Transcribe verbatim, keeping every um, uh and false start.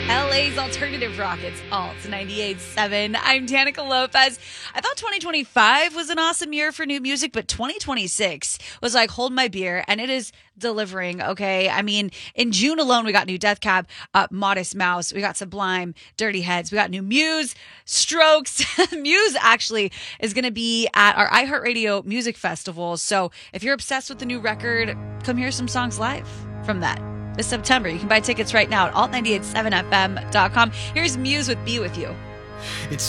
L A's alternative rock. It's Alt ninety-eight point seven. I'm Danica Lopez. I thought twenty twenty-five was an awesome year for new music, but twenty twenty-six was like, hold my beer, and it is delivering, okay? I mean, in June alone, we got new Death Cab, uh, Modest Mouse, we got Sublime, Dirty Heads, we got new Muse, Strokes. Muse actually is going to be at our iHeartRadio Music Festival, so if you're obsessed with the new record, come hear some songs live from that. This September. You can buy tickets right now at alt nine eight seven f m dot com. Here's Muse with Be With You. It's